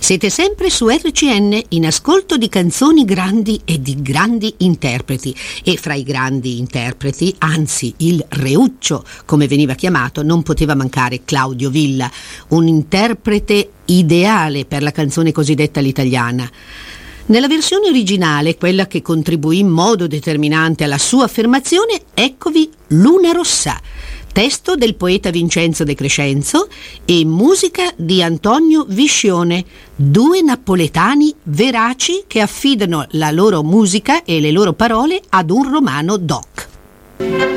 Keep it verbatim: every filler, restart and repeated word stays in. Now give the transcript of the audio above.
Siete sempre su R C N in ascolto di canzoni grandi e di grandi interpreti, e fra i grandi interpreti, anzi il Reuccio come veniva chiamato, non poteva mancare Claudio Villa, un interprete ideale per la canzone cosiddetta all'italiana. Nella versione originale, quella che contribuì in modo determinante alla sua affermazione, eccovi Luna Rossa, testo del poeta Vincenzo De Crescenzo e musica di Antonio Viscione, due napoletani veraci che affidano la loro musica e le loro parole ad un romano doc.